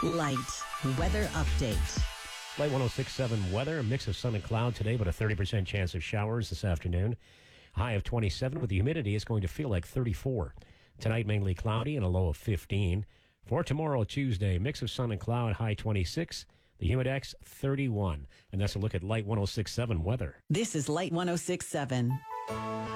Light weather update. Light 106.7 weather, a mix of sun and cloud today, but a 30% chance of showers this afternoon. High of 27 with the humidity. It's going to feel like 34. Tonight, mainly cloudy and a low of 15. For tomorrow, Tuesday, mix of sun and cloud, high 26. The humidex, 31. And that's a look at Light 106.7 weather. This is Light 106.7.